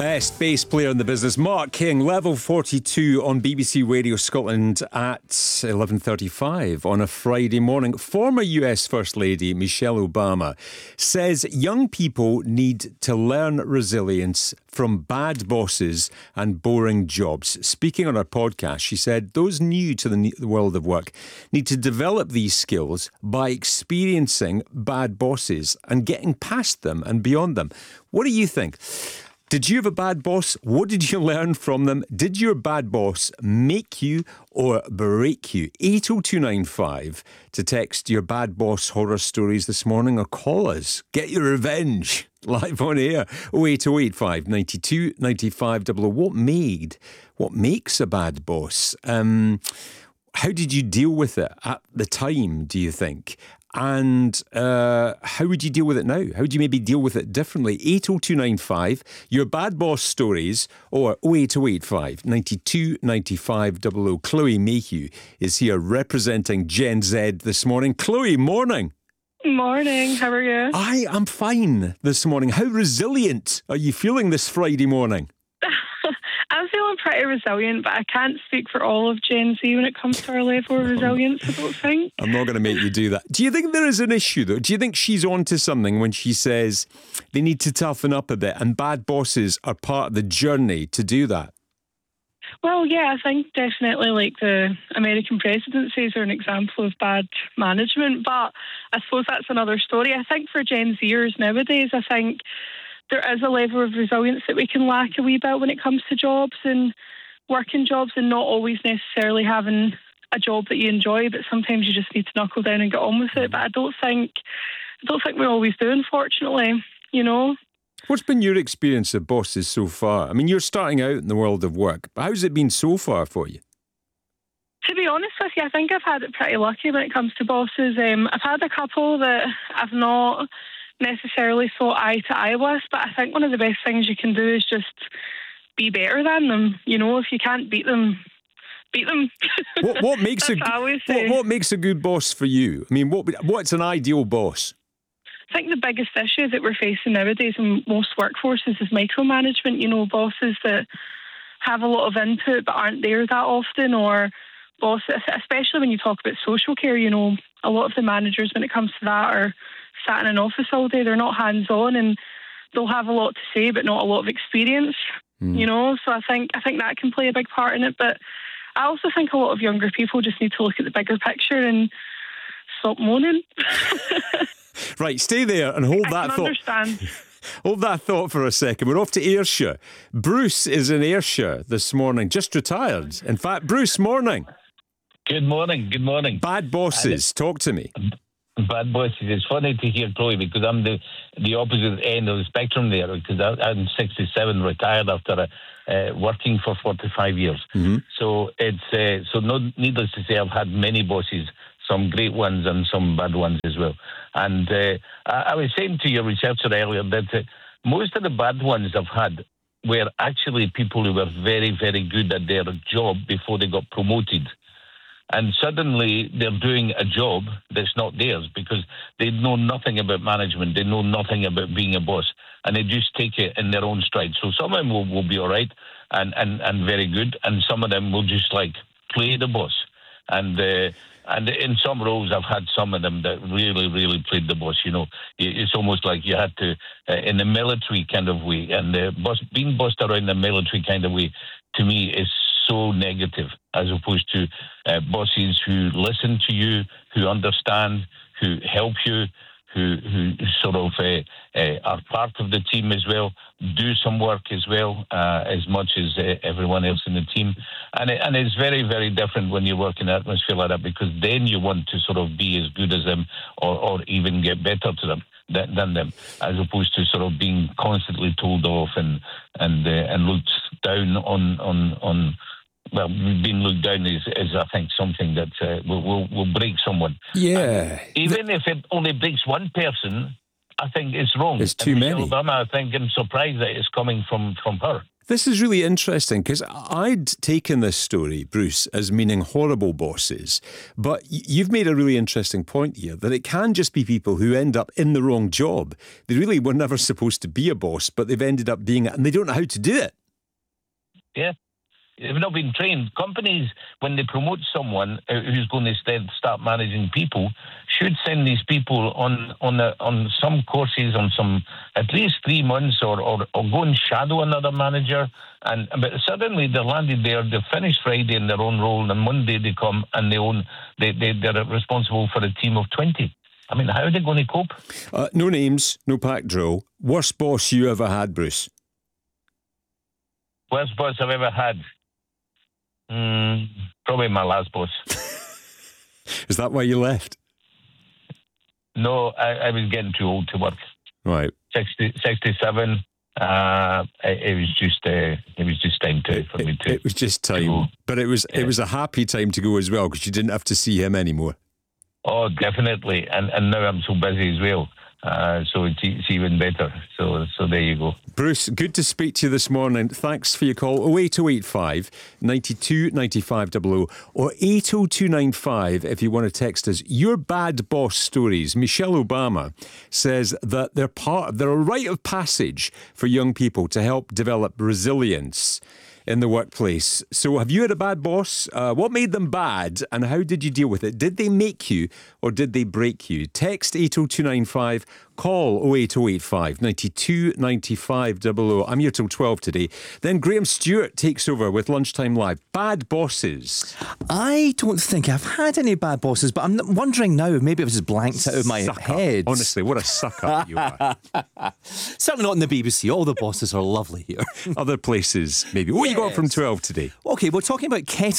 Best bass player in the business, Mark King, level 42 on BBC Radio Scotland at 11:35 on a Friday morning. Former US First Lady Michelle Obama says young people need to learn resilience from bad bosses and boring jobs. Speaking on her podcast, she said those new to the world of work need to develop these skills by experiencing bad bosses and getting past them and beyond them. What do you think? Did you have a bad boss? What did you learn from them? Did your bad boss make you or break you? 80295 to text your bad boss horror stories this morning or call us. Get your revenge live on air. 08085 92 95 00. What makes a bad boss? How did you deal with it at the time, do you think? And how would you deal with it now? How would you maybe deal with it differently? 80295, your bad boss stories, or 08085 92 95 00. Chloe Mayhew is here representing Gen Z this morning. Chloe, morning. Morning, how are you? I am fine this morning. How resilient are you feeling this Friday morning? I'm feeling pretty resilient, but I can't speak for all of Gen Z when it comes to our level of resilience, I don't think. I'm not going to make you do that. Do you think there is an issue, though? Do you think she's onto something when she says they need to toughen up a bit and bad bosses are part of the journey to do that? Well, yeah, I think definitely like the American presidencies are an example of bad management, but I suppose that's another story. I think for Gen Zers nowadays, I think there is a level of resilience that we can lack a wee bit when it comes to jobs and working jobs and not always necessarily having a job that you enjoy, but sometimes you just need to knuckle down and get on with it. But I don't think we always do, unfortunately, you know. What's been your experience of bosses so far? I mean, you're starting out in the world of work, but how's it been so far for you? To be honest with you, I think I've had it pretty lucky when it comes to bosses. I've had a couple that I've not necessarily thought eye to eye with, but I think one of the best things you can do is just be better than them. You know, if you can't beat them, beat them. What makes what makes a good boss for you? I mean, what's an ideal boss? I think the biggest issue that we're facing nowadays in most workforces is micromanagement. You know, bosses that have a lot of input but aren't there that often, or bosses, especially when you talk about social care. You know, a lot of the managers, when it comes to that, are sat in an office all day. They're not hands-on and they'll have a lot to say but not a lot of experience, you know. So I think that can play a big part in it. But I also think a lot of younger people just need to look at the bigger picture and stop moaning. Right, stay there and hold that thought. Understand. Hold that thought for a second. We're off to Ayrshire. Bruce is in Ayrshire this morning, just retired. In fact, Bruce, morning. Good morning, good morning. Bad bosses, talk to me. Bad bosses. It's funny to hear Chloe because I'm the opposite end of the spectrum there, because I'm 67, retired after working for 45 years. Mm-hmm. So it's needless to say, I've had many bosses, some great ones and some bad ones as well. And I was saying to your researcher earlier that most of the bad ones I've had were actually people who were very, very good at their job before they got promoted. And suddenly they're doing a job that's not theirs because they know nothing about management. They know nothing about being a boss. And they just take it in their own stride. So some of them will be all right and very good. And some of them will just like play the boss. And in some roles, I've had some of them that really, really played the boss. You know, it's almost like you had to, in the military kind of way. And being bossed around the military kind of way, to me, is so negative, as opposed to bosses who listen to you, who understand, who help you, who sort of are part of the team as well, do some work as well, as much as everyone else in the team. And it's very, very different when you work in an atmosphere like that, because then you want to sort of be as good as them or even get better to them than them, as opposed to sort of being constantly told off and looked down on. Well, being looked down is I think, something that will break someone. Yeah. And even if it only breaks one person, I think it's wrong. It's too many. Michelle Obama, I think I'm surprised that it's coming from her. This is really interesting because I'd taken this story, Bruce, as meaning horrible bosses. But you've made a really interesting point here that it can just be people who end up in the wrong job. They really were never supposed to be a boss, but they've ended up being it and they don't know how to do it. Yeah. They've not been trained. Companies, when they promote someone who's going to start managing people, should send these people on some courses, on some at least 3 months, or go and shadow another manager. But suddenly they're landed there. They're finished Friday in their own role, and Monday they come and they're responsible for a team of 20. I mean, how are they going to cope? No names, no pack drill. Worst boss you ever had, Bruce? Worst boss I've ever had? Probably my last boss. Is that why you left? No, I was getting too old to work. Right. 67. It was just time for me to. It was just time, but it was a happy time to go as well because you didn't have to see him anymore. Oh, definitely, and now I'm so busy as well. So it's even better. So there you go. Bruce, good to speak to you this morning. Thanks for your call. 08085 92 95 00 or 80295 if you want to text us your bad boss stories. Michelle Obama says that they're a rite of passage for young people to help develop resilience in the workplace. So have you had a bad boss? What made them bad and how did you deal with it? Did they make you or did they break you? Text 80295, call 08085 92 95 00. I'm here till 12 today. Then Graham Stewart takes over with Lunchtime Live. Bad bosses. I don't think I've had any bad bosses, but I'm wondering now if maybe it was just blanked out of my head. Honestly, what a suck-up you are. Certainly not in the BBC. All the bosses are lovely here. Other places, maybe. What you got from 12 today? Okay, we're talking about kettle